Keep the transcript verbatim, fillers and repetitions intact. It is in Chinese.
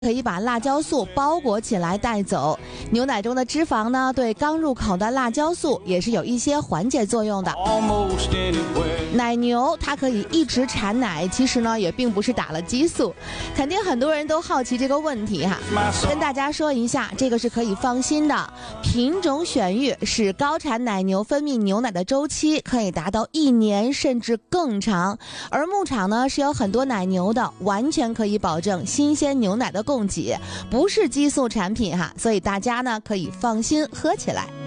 可以把辣椒素包裹起来带走。牛奶中的脂肪呢，对刚入口的辣椒素也是有一些缓解作用的。奶牛它可以一直产奶，其实呢也并不是打了激素。肯定很多人都好奇这个问题哈，跟大家说一下，这个是可以放心的。品种选育使高产奶牛分泌牛奶的周期可以达到一年甚至更长，而牧场呢是有很多奶牛的，完全可以保证新鲜牛奶的供给，不是激素产品哈，所以大家呢可以放心喝起来。